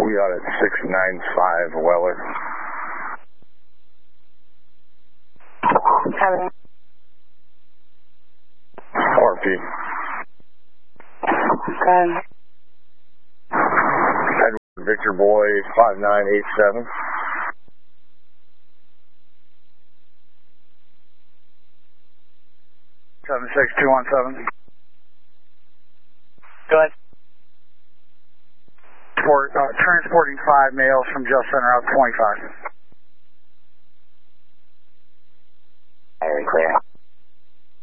we out at 695 Weller. Having RP. Good. Edward Victor Boy 5987. Seven 6217. Go ahead. Transporting 5 males from Just Center out 25.